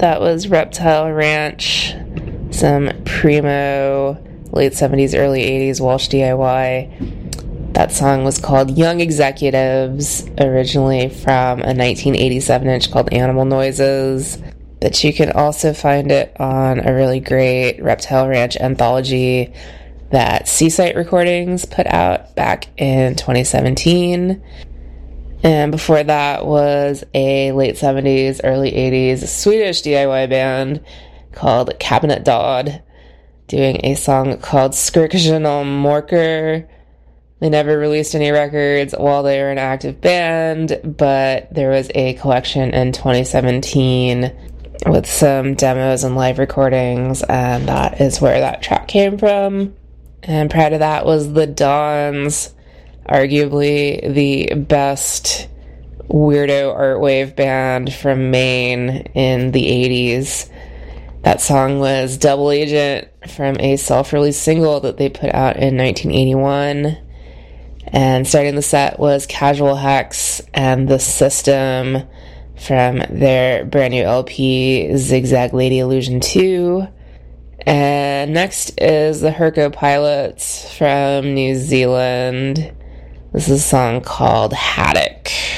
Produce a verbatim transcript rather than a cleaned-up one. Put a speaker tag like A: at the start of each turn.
A: That was Reptile Ranch, some primo late seventies, early eighties Welsh D I Y. That song was called Young Executives, originally from a nineteen eighty-seven inch called Animal Noises. But you can also find it on a really great Reptile Ranch anthology that Seasite Recordings put out back in twenty seventeen. And before that was a late seventies, early eighties Swedish D I Y band called Cabinet Dodd, doing a song called Skrikgenom Morker. They never released any records while they were an active band, but there was a collection in twenty seventeen with some demos and live recordings, and that is where that track came from. And prior to that was The Dons, arguably the best weirdo art wave band from Maine in the eighties. That song was Double Agent from a self-released single that they put out in nineteen eighty-one. And starting the set was Casual Hex and The System from their brand new L P, Zigzag Lady Illusion two. And next is the Herco Pilots from New Zealand. This is a song called Haddock.